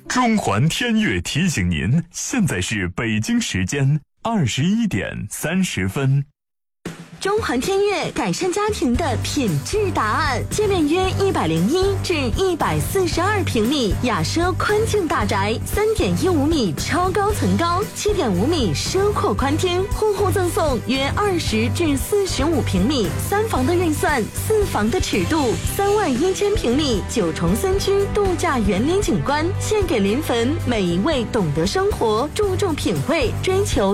中环天悦提醒您，现在是北京时间21点30分。 中环天悦改善家庭的品质答案，界面约101至142平米，雅奢宽境大宅，3.15米超高层高，7.5米奢阔宽厅，户户赠送约20至45平米3房的预算，4房的尺度，31000平米9重3居度假园林景观，献给临汾每一位懂得生活、注重品味、追求